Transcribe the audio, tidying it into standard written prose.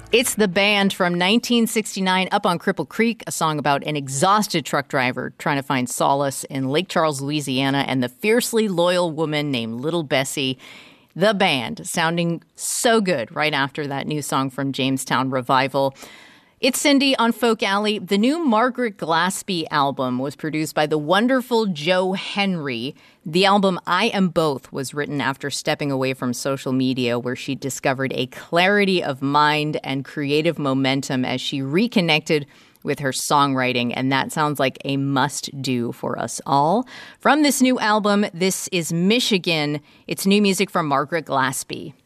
It's The Band from 1969, Up on Cripple Creek, a song about an exhausted truck driver trying to find solace in Lake Charles, Louisiana, and the fiercely loyal woman named Little Bessie. The Band, sounding so good right after that new song from Jamestown Revival. It's Cindy on Folk Alley. The new Margaret Glaspie album was produced by the wonderful Joe Henry. The album I Am Both was written after stepping away from social media, where she discovered a clarity of mind and creative momentum as she reconnected with her songwriting, and that sounds like a must-do for us all. From this new album, this is Michigan. It's new music from Margaret Glaspie.